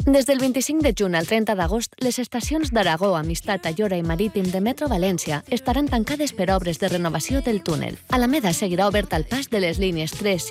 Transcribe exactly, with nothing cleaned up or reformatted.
Des del vint-i-cinc de juny al trenta d'agost, les estacions d'Aragó, Amistat, Ayora i Marítim de Metro València estaran tancades per obres de renovació del túnel. Alameda seguirà oberta al pas de les línies tres,